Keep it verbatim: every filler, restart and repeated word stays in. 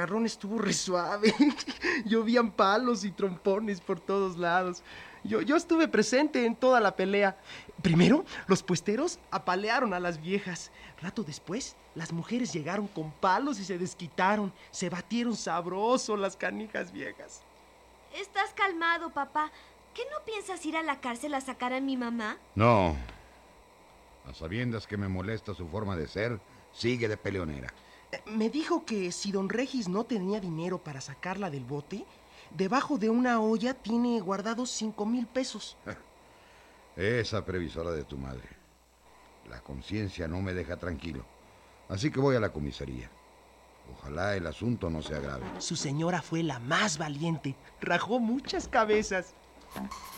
agarrón estuvo re suave. Llovían palos y trompones por todos lados. Yo, yo estuve presente en toda la pelea. Primero, los puesteros apalearon a las viejas. Rato después, las mujeres llegaron con palos y se desquitaron. Se batieron sabroso las canijas viejas. ¿Estás calmado, papá? ¿Qué no piensas ir a la cárcel a sacar a mi mamá? No. A sabiendas que me molesta su forma de ser, sigue de peleonera. Eh, Me dijo que si don Regis no tenía dinero para sacarla del bote, debajo de una olla tiene guardados cinco mil pesos. Esa previsora de tu madre. La conciencia no me deja tranquilo. Así que voy a la comisaría. Ojalá el asunto no se agrave. Su señora fue la más valiente. Rajó muchas cabezas.